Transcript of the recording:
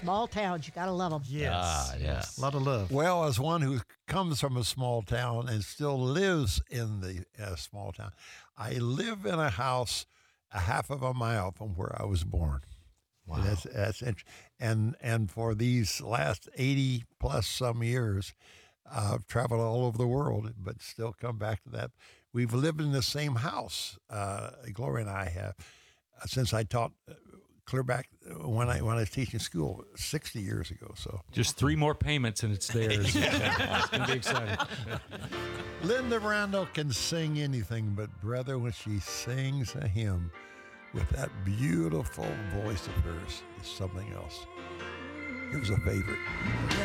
Small towns, you got to love them. Yes. Yes. A lot of love. Well, as one who comes from a small town and still lives in the small town, I live in a house a half of a mile from where I was born. Wow. And that's and for these last 80 plus some years, I've traveled all over the world, but still come back to that. We've lived in the same house. Gloria and I have since I taught clear back when I was teaching school 60 years ago. So Just 3 more payments and it's theirs. It's going to be exciting. Linda Randall can sing anything, but brother, when she sings a hymn with that beautiful voice of hers, is something else. Here's a favorite.